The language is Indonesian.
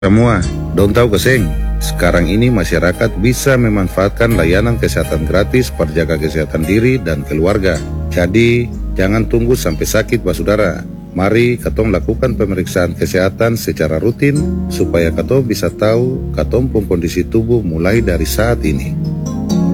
Semua, dong tahu keseng, sekarang ini masyarakat bisa memanfaatkan layanan kesehatan gratis perjaga kesehatan diri dan keluarga. Jadi, jangan tunggu sampai sakit, basudara. Mari katong lakukan pemeriksaan kesehatan secara rutin supaya katong bisa tahu katong pun kondisi tubuh mulai dari saat ini.